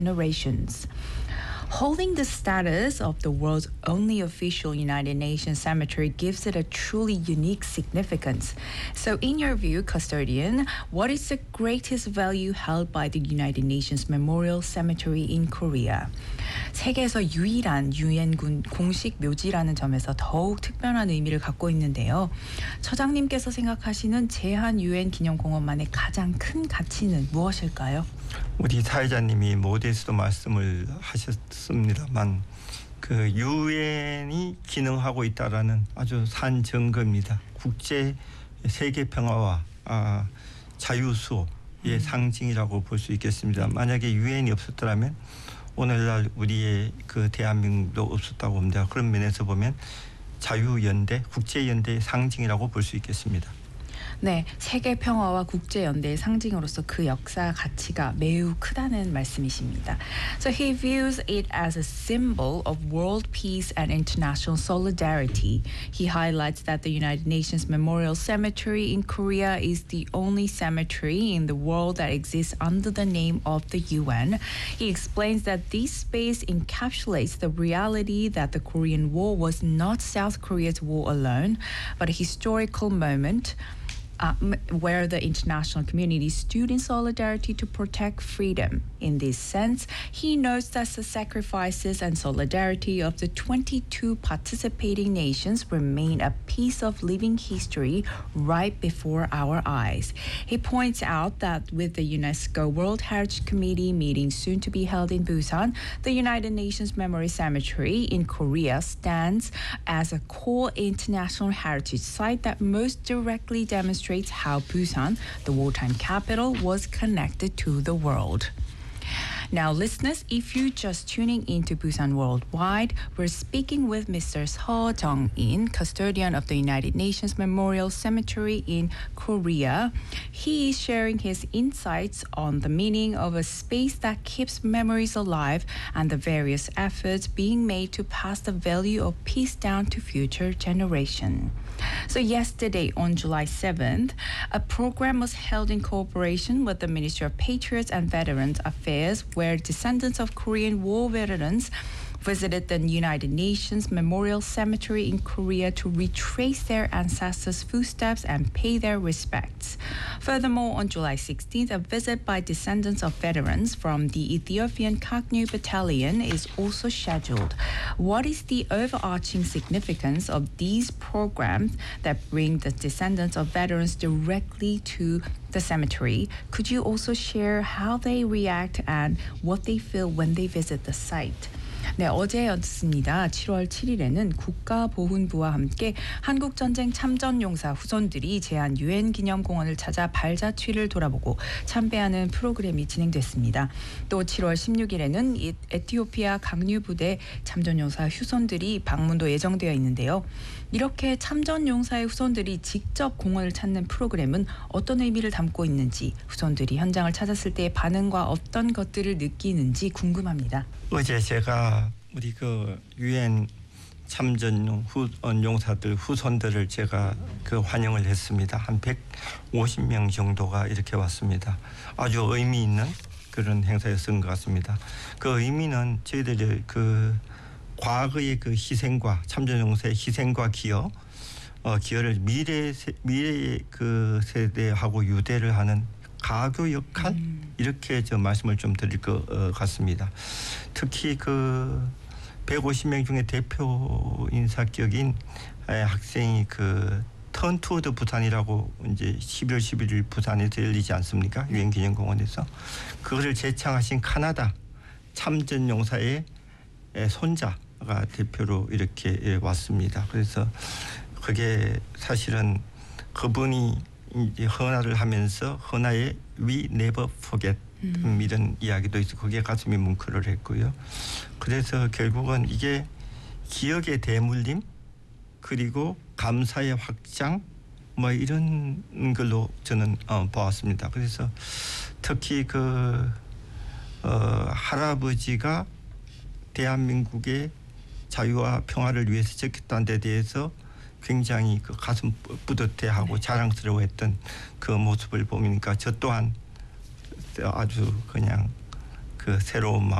generations. Holding the status of the world's only official United Nations cemetery gives it a truly unique significance. So in your view, custodian, what is the greatest value held by the United Nations Memorial Cemetery in Korea? 세계에서 유일한 유엔군 공식 묘지라는 점에서 더욱 특별한 의미를 갖고 있는데요. 처장님께서 생각하시는 제한 유엔 기념공원만의 가장 큰 가치는 무엇일까요? 우리 사회자님이 모두에서도 말씀을 하셨습니다만 그 유엔이 기능하고 있다라는 아주 산 증거입니다. 국제 세계 평화와 자유수호의 상징이라고 볼 수 있겠습니다. 만약에 유엔이 없었더라면 오늘날 우리의 그 대한민국도 없었다고 봅니다. 그런 면에서 보면 자유연대, 국제연대의 상징이라고 볼 수 있겠습니다. 네, 세계 평화와 국제 연대의 상징으로서 그 역사 가치가 매우 크다는 말씀이십니다. So he views it as a symbol of world peace and international solidarity. He highlights that the United Nations Memorial Cemetery in Korea is the only cemetery in the world that exists under the name of the UN. He explains that this space encapsulates the reality that the Korean War was not South Korea's war alone, but a historical moment where the international community stood in solidarity to protect freedom. In this sense, he notes that the sacrifices and solidarity of the 22 participating nations remain a piece of living history right before our eyes. He points out that with the UNESCO World Heritage Committee meeting soon to be held in Busan, the United Nations Memory Cemetery in Korea stands as a core international heritage site that most directly demonstrates how Busan, the wartime capital, was connected to the world. Now, listeners, if you're just tuning into Busan Worldwide, we're speaking with Mr. Seo Jung-in, custodian of the United Nations Memorial Cemetery in Korea. He is sharing his insights on the meaning of a space that keeps memories alive and the various efforts being made to pass the value of peace down to future generations. So yesterday, on July 7th, a program was held in cooperation with the Ministry of Patriots and Veterans Affairs, where descendants of Korean War veterans visited the United Nations Memorial Cemetery in Korea to retrace their ancestors' footsteps and pay their respects. Furthermore, on July 16th, a visit by descendants of veterans from the Ethiopian Kaknu Battalion is also scheduled. What is the overarching significance of these programs that bring the descendants of veterans directly to the cemetery? Could you also share how they react and what they feel when they visit the site? 네, 어제였습니다. 7월 7일에는 국가보훈부와 함께 한국전쟁 참전용사 후손들이 제한 유엔 기념공원을 찾아 발자취를 돌아보고 참배하는 프로그램이 진행됐습니다. 또 7월 16일에는 에티오피아 강류부대 참전용사 후손들이 방문도 예정되어 있는데요. 이렇게 참전용사의 후손들이 직접 공원을 찾는 프로그램은 어떤 의미를 담고 있는지, 후손들이 현장을 찾았을 때의 반응과 어떤 것들을 느끼는지 궁금합니다. 어제 제가 우리 그 유엔 참전 용사들 후손들을 제가 그 환영을 했습니다. 한 150명 정도가 이렇게 왔습니다. 아주 의미 있는 그런 행사였던 것 같습니다. 그 의미는 저희들이 그 과거의 그 희생과 참전 용사의 희생과 기여를 미래의 그 세대하고 유대를 하는 가교 역할 이렇게 저 말씀을 좀 드릴 것 같습니다. 특히 그 150명 중에 대표 인사격인 학생이 그 턴 투어드 부산이라고 이제 11월 11일 부산에서 열리지 않습니까? 유엔 기념공원에서 그거를 제창하신 카나다 참전 용사의 손자가 대표로 이렇게 왔습니다. 그래서 그게 사실은 그분이 이제 헌화를 하면서 헌화에 We Never Forget 이런 이야기도 있어. 거기에 가슴이 뭉클을 했고요. 그래서 결국은 이게 기억의 대물림 그리고 감사의 확장 뭐 이런 걸로 저는 보았습니다. 그래서 특히 그 할아버지가 대한민국의 자유와 평화를 위해서 지켰다는 데 대해서 굉장히 그 가슴 뿌듯해하고 자랑스러워했던 그 모습을 보니까 저 또한 아주 그냥 그 새로운